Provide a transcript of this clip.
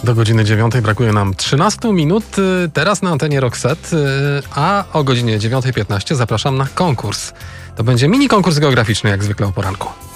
Do godziny 9 brakuje nam 13 minut. Teraz na antenie Rock Set, a o godzinie 9:15 zapraszam na konkurs. To będzie mini konkurs geograficzny, jak zwykle o poranku.